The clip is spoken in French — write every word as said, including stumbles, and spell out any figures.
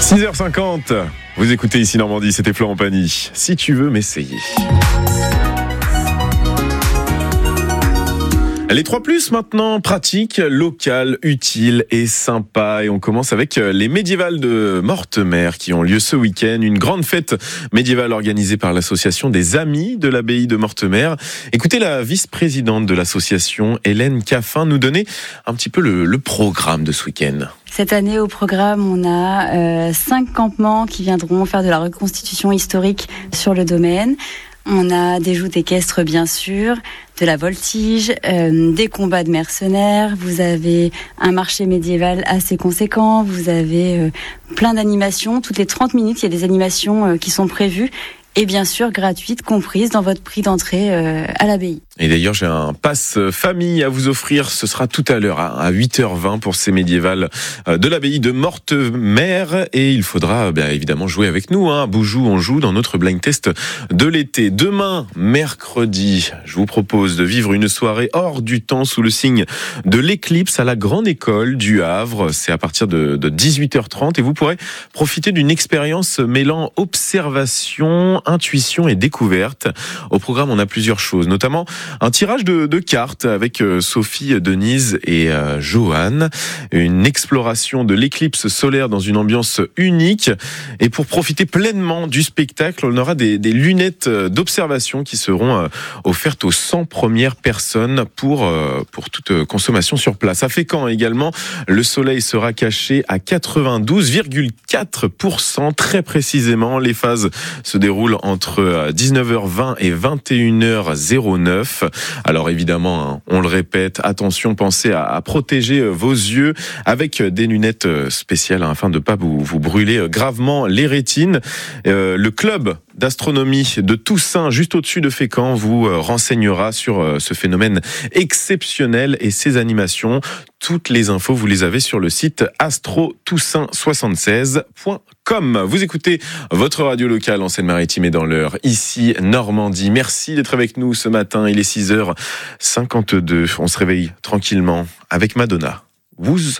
six heures cinquante, vous écoutez ici Normandie, c'était Florent Pagny. Si tu veux m'essayer. Les trois plus maintenant, pratique, local, utile et sympa. Et on commence avec les médiévales de Mortemer qui ont lieu ce week-end. Une grande fête médiévale organisée par l'association des Amis de l'abbaye de Mortemer. Écoutez la vice-présidente de l'association, Hélène Caffin, nous donner un petit peu le, le programme de ce week-end. Cette année, au programme, on a euh, cinq campements qui viendront faire de la reconstitution historique sur le domaine. On a des joutes équestres, bien sûr, de la voltige, euh, des combats de mercenaires. Vous avez un marché médiéval assez conséquent. Vous avez euh, plein d'animations. Toutes les trente minutes, il y a des animations euh, qui sont prévues. Et bien sûr, gratuites, comprises dans votre prix d'entrée euh, à l'abbaye. Et d'ailleurs, j'ai un pass famille à vous offrir. Ce sera tout à l'heure à huit heures vingt pour ces médiévales de l'abbaye de Mortemer. Et il faudra bien évidemment jouer avec nous. Hein. Boujou, on joue dans notre blind test de l'été. Demain, mercredi, je vous propose de vivre une soirée hors du temps sous le signe de l'éclipse à la Grande École du Havre. C'est à partir de, de dix-huit heures trente et vous pourrez profiter d'une expérience mêlant observation, intuition et découverte. Au programme, on a plusieurs choses, notamment un tirage de, de cartes avec euh, Sophie, Denise et euh, Johan. Une exploration de l'éclipse solaire dans une ambiance unique. Et pour profiter pleinement du spectacle, on aura des, des lunettes d'observation qui seront euh, offertes aux cent premières personnes pour, euh, pour toute consommation sur place. À Fécamp également, le soleil sera caché à quatre-vingt-douze virgule quatre pour cent très précisément. Les phases se déroulent entre dix-neuf heures vingt et vingt et une heures neuf. Alors évidemment, on le répète, attention, pensez à, à protéger vos yeux avec des lunettes spéciales afin de ne pas vous, vous brûler gravement les rétines. Euh, le club d'astronomie de Toussaint, juste au-dessus de Fécamp, vous renseignera sur ce phénomène exceptionnel et ses animations. Toutes les infos, vous les avez sur le site astro toussaint soixante-seize point com. Vous écoutez votre radio locale en Seine-Maritime et dans l'Eure, ici Normandie. Merci d'être avec nous ce matin, il est six heures cinquante-deux. On se réveille tranquillement avec Madonna. Who's